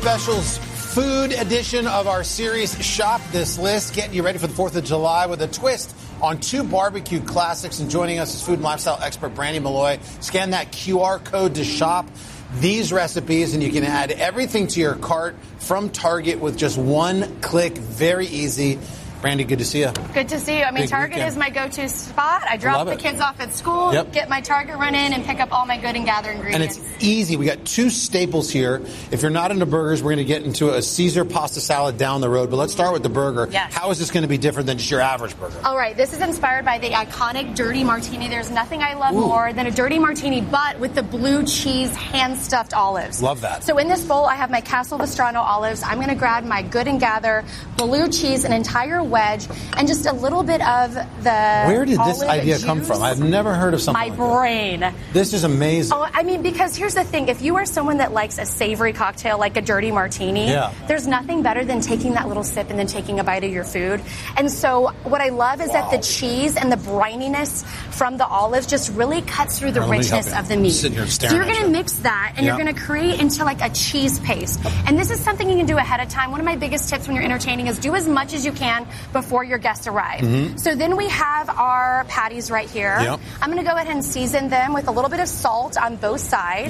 Specials food edition of our series, Shop This List, getting you ready for the 4th of July with a twist on 2 barbecue classics. And joining us is food and lifestyle expert Brandy Malloy. Scan that QR code to shop these recipes, and you can add everything to your cart from Target with just one click. Very easy. Brandy, good to see you. Good to see you. I mean, Target is my go-to spot. I drop the kids off at school, get my Target run in, and pick up all my good and gather ingredients. And it's easy. We got 2 staples here. If you're not into burgers, we're going to get into a Caesar pasta salad down the road. But let's start with the burger. Yes. How is this going to be different than just your average burger? All right. This is inspired by the iconic Dirty Martini. There's nothing I love more than a Dirty Martini, but with the blue cheese hand-stuffed olives. Love that. So in this bowl, I have my Castle Vestrano olives. I'm going to grab my Good and Gather blue cheese, an entire wedge, and just a little bit of the Where did this idea juice. come from? I've never heard of something My like brain. That. This is amazing. Oh, I mean, because here's the thing. If you are someone that likes a savory cocktail like a Dirty Martini, there's nothing better than taking that little sip and then taking a bite of your food. And so what I love is that the cheese and the brininess from the olives just really cuts through the richness of the meat. So you're going to mix that, and you're going to create into like a cheese paste. And this is something you can do ahead of time. One of my biggest tips when you're entertaining is do as much as you can before your guests arrive. So then we have our patties right here. I'm going to go ahead and season them with a little bit of salt on both sides.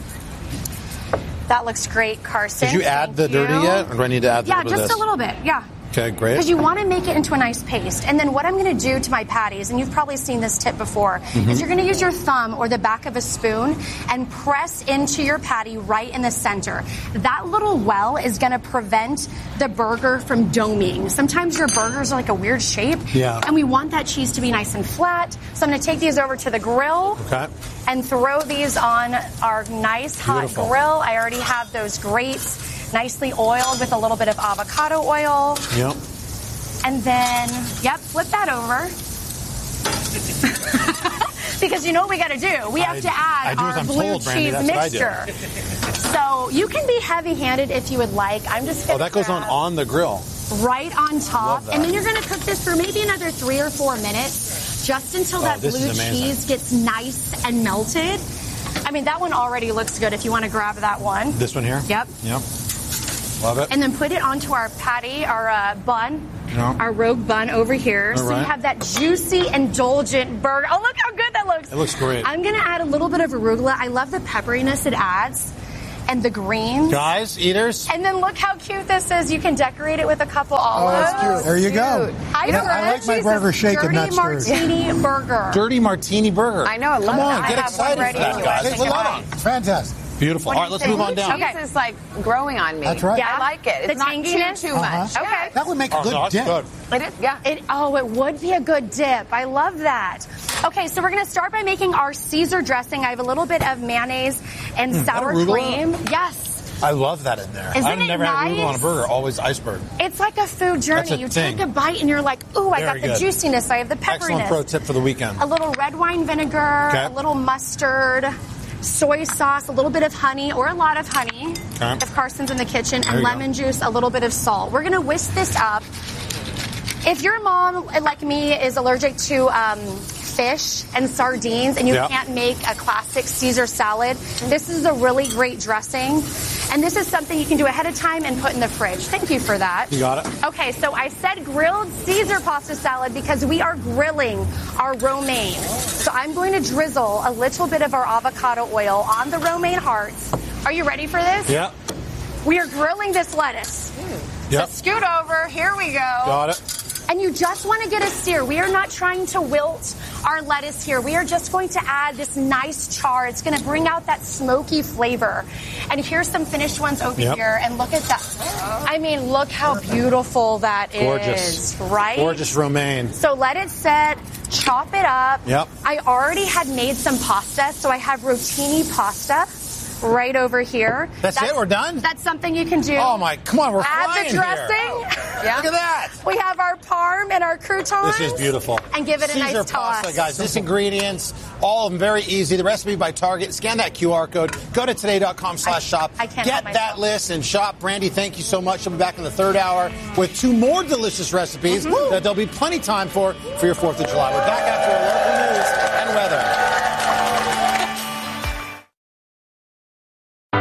That looks great, Carson. Did you add the dirty yet? Or do I need to add a little bit. Yeah. Okay, great. Because you want to make it into a nice paste. And then what I'm going to do to my patties, and you've probably seen this tip before, is you're going to use your thumb or the back of a spoon and press into your patty right in the center. That little well is going to prevent the burger from doming. Sometimes your burgers are like a weird shape, and we want that cheese to be nice and flat. So I'm going to take these over to the grill and throw these on our nice hot grill. I already have those grates nicely oiled with a little bit of avocado oil. And then, flip that over. Because you know what we got to do? We have to add our blue cheese mixture. So you can be heavy-handed if you would like. I'm just going to that goes on the grill. Right on top. And then you're going to cook this for maybe another 3 or 4 minutes, just until that blue cheese gets nice and melted. I mean, that one already looks good if you want to grab that one. This one here? Yep. Love it. And then put it onto our patty, our bun, our rogue bun over here. So you have that juicy, indulgent burger. Oh, look how good that looks. It looks great. I'm going to add a little bit of arugula. I love the pepperiness it adds. And the greens. Guys, eaters. And then look how cute this is. You can decorate it with a couple olives. Oh, that's cute. There you go. I like my burger shaken, not stirred. Dirty Martini burger. Dirty Martini burger. I know. I love Come on, it. get excited for that, guys. Love it. Fantastic. Beautiful. All right, let's move on down. This is like growing on me. That's right. Yeah, I like it. It's not too much. Okay. That would make a good dip. It is, it would be a good dip. I love that. Okay, so we're going to start by making our Caesar dressing. I have a little bit of mayonnaise and sour cream. Yes. I love that in there. Isn't I've never had arugula on a burger, always iceberg. It's like a food journey. You take a bite and you're like, ooh, I got the juiciness. I have the pepperiness. Excellent pro tip for the weekend. A little red wine vinegar, a little mustard, soy sauce, a little bit of honey or a lot of honey if Carson's in the kitchen, and lemon juice, a little bit of salt. We're going to whisk this up. If your mom, like me, is allergic to fish and sardines and you can't make a classic Caesar salad, this is a really great dressing. And this is something you can do ahead of time and put in the fridge. Thank you for that. You got it. Okay, so I said grilled Caesar pasta salad because we are grilling our romaine. So I'm going to drizzle a little bit of our avocado oil on the romaine hearts. Are you ready for this? Yeah. We are grilling this lettuce. So scoot over. Here we go. Got it. And you just want to get a sear. We are not trying to wilt our lettuce here. We are just going to add this nice char. It's going to bring out that smoky flavor. And here's some finished ones over here. And look at that. I mean, look how beautiful that is. Right? Gorgeous romaine. So let it set. Chop it up. Yep. I already had made some pasta, so I have rotini pasta right over here. That's it? We're done? That's something you can do. Oh, my. Come on, we're flying here. Add the dressing. Look at that. We have our parm and our croutons. This is beautiful. And give it a nice Caesar toss. pasta, guys. This ingredients, all of them very easy. The recipe by Target. Scan that QR code. Go to today.com/shop. Get that list and shop. Brandy, thank you so much. I'll be back in the third hour with 2 more delicious recipes that there'll be plenty time for your 4th of July. We're back after our local news and weather.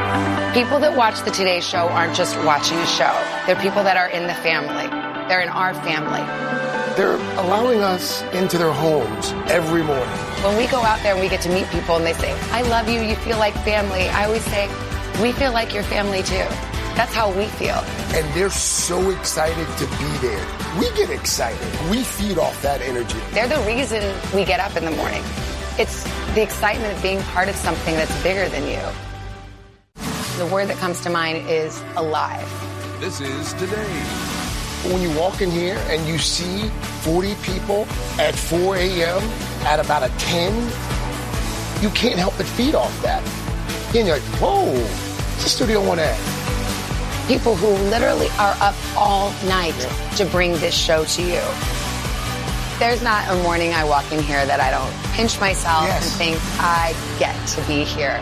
People that watch the Today Show aren't just watching a show. They're people that are in the family. They're in our family. They're allowing us into their homes every morning. When we go out there and we get to meet people and they say, I love you, you feel like family, I always say, we feel like your family too. That's how we feel. And they're so excited to be there. We get excited. We feed off that energy. They're the reason we get up in the morning. It's the excitement of being part of something that's bigger than you. The word that comes to mind is alive. This is Today. When you walk in here and you see 40 people at 4 a.m. at about a 10, you can't help but feed off that. And you're like, whoa, it's a Studio One ad. People who literally are up all night to bring this show to you. There's not a morning I walk in here that I don't pinch myself and think, I get to be here.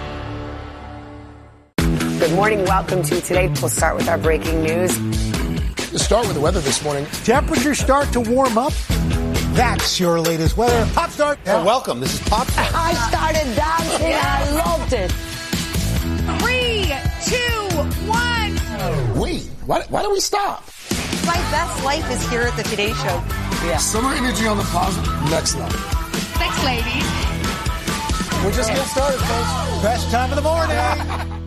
Good morning. Welcome to Today. We'll start with our breaking news. Let's start with the weather this morning. Temperatures start to warm up. That's your latest weather. Pop Start. Oh, welcome. This is Pop Start. I started dancing. I loved it. 3, 2, 1. Wait, why do we stop? My best life is here at the Today Show. Yeah. Summer energy on the plaza, next level. Thanks, ladies. We're just getting started, folks. Best time of the morning.